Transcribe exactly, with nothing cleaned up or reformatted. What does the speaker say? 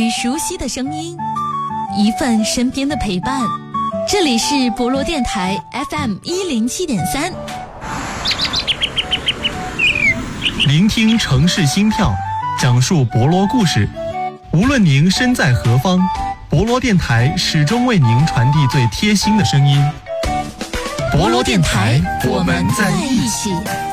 句熟悉的声音，一份身边的陪伴。这里是博罗电台 F M 一零七点三， 聆听城市心跳，讲述博罗故事。无论您身在何方，博罗电台始终为您传递最贴心的声音。博罗电台，我们在一起。